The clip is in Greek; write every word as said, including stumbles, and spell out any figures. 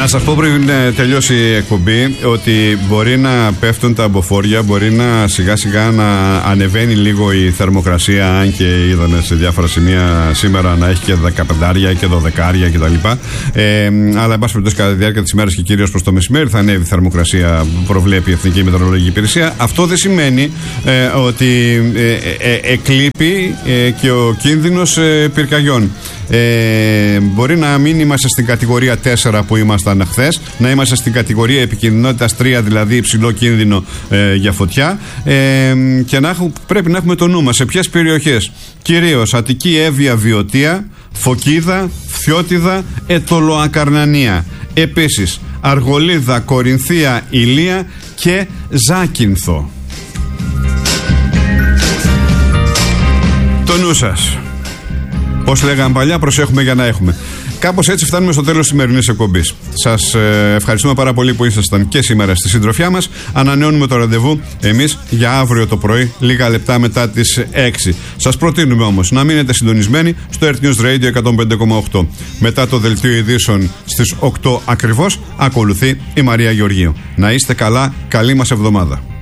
Να σας πω πριν τελειώσει η εκπομπή ότι μπορεί να πέφτουν τα αμποφόρια, μπορεί να σιγά σιγά να ανεβαίνει λίγο η θερμοκρασία, αν και είδαμε σε διάφορα σημεία σήμερα να έχει και δεκαπεντάρια και δωδεκάρια κτλ. Ε, αλλά εν πάση περιπτώσει κατά τη διάρκεια της ημέρας και κυρίως προς το μεσημέρι θα ανέβει η θερμοκρασία που προβλέπει η Εθνική Μετεωρολογική Υπηρεσία. Αυτό δεν σημαίνει ε, ότι ε, ε, ε, εκλείπει ε, και ο κίνδυνος ε, πυρκαγιών. Ε, μπορεί να μην είμαστε στην κατηγορία τέσσερα που ήμασταν χθες, να είμαστε στην κατηγορία επικινδυνότητας τρία, δηλαδή υψηλό κίνδυνο ε, για φωτιά, ε, και να έχουμε, πρέπει να έχουμε το νου μας σε ποιες περιοχές. Κυρίως Αττική, Εύβοια, Βιωτία, Φωκίδα, Φθιώτιδα, Ετωλοακαρνανία. Επίσης Αργολίδα, Κορινθία, Ηλία και Ζάκυνθο. Το νου σας. Πώς λέγαμε παλιά, προσέχουμε για να έχουμε. Κάπως έτσι φτάνουμε στο τέλος της σημερινής εκπομπής. Σας ε, ευχαριστούμε πάρα πολύ που ήσασταν και σήμερα στη συντροφιά μας. Ανανεώνουμε το ραντεβού εμείς για αύριο το πρωί, λίγα λεπτά μετά τις έξι. Σας προτείνουμε όμως να μείνετε συντονισμένοι στο Earth News Radio εκατόν πέντε κόμμα οκτώ. Μετά το δελτίο ειδήσεων στις οκτώ ακριβώς ακολουθεί η Μαρία Γεωργίου. Να είστε καλά, καλή μας εβδομάδα.